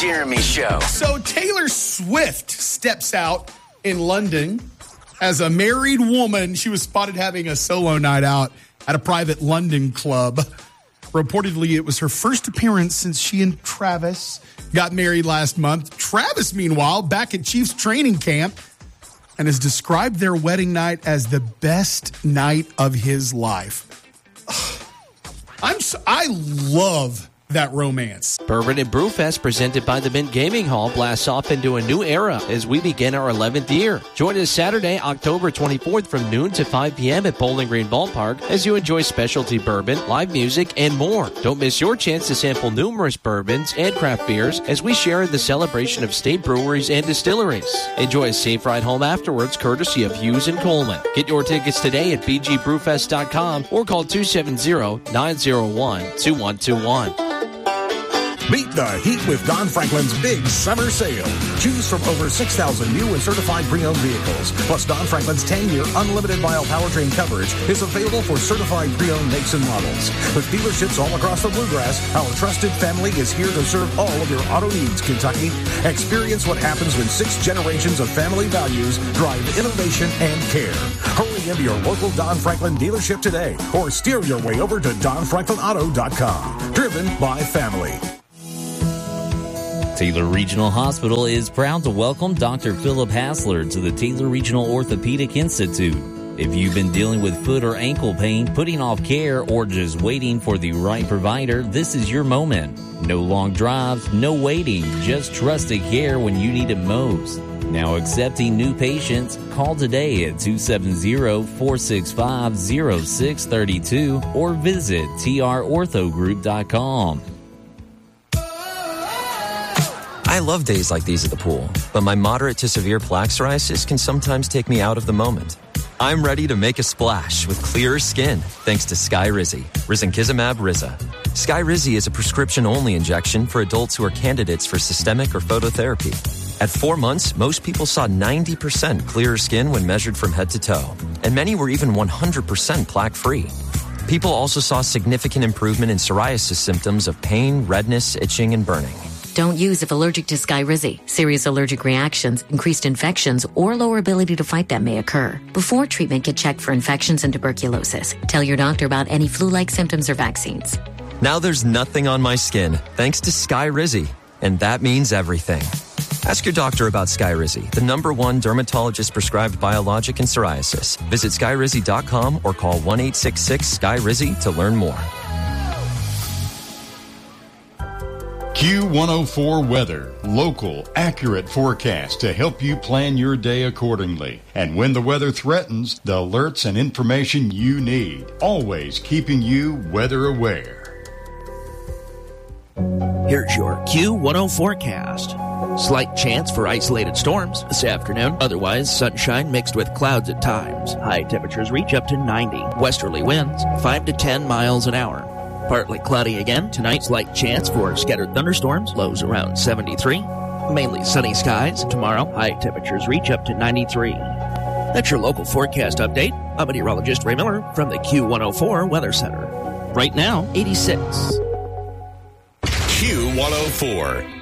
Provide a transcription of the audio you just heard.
Jeremy Show. So Taylor Swift steps out in London as a married woman. She was spotted having a solo night out at a private London club. Reportedly, it was her first appearance since she and Travis got married last month. Travis, meanwhile, back at Chiefs training camp, and has described their wedding night as the best night of his life. I love that romance. Bourbon and Brewfest, presented by the Mint Gaming Hall, blasts off into a new era as we begin our 11th year. Join us Saturday, October 24th from noon to 5 p.m. at Bowling Green Ballpark as you enjoy specialty bourbon, live music, and more. Don't miss your chance to sample numerous bourbons and craft beers as we share in the celebration of state breweries and distilleries. Enjoy a safe ride home afterwards, courtesy of Hughes and Coleman. Get your tickets today at bgbrewfest.com or call 270-901-2121. Beat the heat with Don Franklin's big summer sale. Choose from over 6,000 new and certified pre-owned vehicles. Plus, Don Franklin's 10-year unlimited mile powertrain coverage is available for certified pre-owned makes and models. With dealerships all across the Bluegrass, our trusted family is here to serve all of your auto needs, Kentucky. Experience what happens when 6 generations of family values drive innovation and care. Hurry into your local Don Franklin dealership today or steer your way over to DonFranklinAuto.com. Driven by family. Taylor Regional Hospital is proud to welcome Dr. Philip Hassler to the Taylor Regional Orthopedic Institute. If you've been dealing with foot or ankle pain, putting off care, or just waiting for the right provider, this is your moment. No long drives, no waiting, just trusted care when you need it most. Now accepting new patients, call today at 270-465-0632 or visit trorthogroup.com. I love days like these at the pool, but my moderate to severe plaque psoriasis can sometimes take me out of the moment. I'm ready to make a splash with clearer skin thanks to Skyrizi, risankizumab Riza. Skyrizi is a prescription-only injection for adults who are candidates for systemic or phototherapy. At 4 months, most people saw 90% clearer skin when measured from head to toe, and many were even 100% plaque-free. People also saw significant improvement in psoriasis symptoms of pain, redness, itching, and burning. Don't use if allergic to Skyrizi. Serious allergic reactions, increased infections, or lower ability to fight them may occur. Before treatment, get checked for infections and tuberculosis. Tell your doctor about any flu-like symptoms or vaccines. Now there's nothing on my skin thanks to Skyrizi, and that means everything. Ask your doctor about Skyrizi, the #1 dermatologist-prescribed biologic in psoriasis. Visit Skyrizi.com or call 1-866-SKY-RIZI to learn more. Q104 Weather. Local, accurate forecast to help you plan your day accordingly. And when the weather threatens, the alerts and information you need. Always keeping you weather aware. Here's your Q10 forecast. Slight chance for isolated storms this afternoon. Otherwise, sunshine mixed with clouds at times. High temperatures reach up to 90. Westerly winds 5 to 10 miles an hour. Partly cloudy again. Tonight, slight chance for scattered thunderstorms. Lows around 73. Mainly sunny skies. Tomorrow, high temperatures reach up to 93. That's your local forecast update. I'm meteorologist Ray Miller from the Q104 Weather Center. Right now, 86. Q104.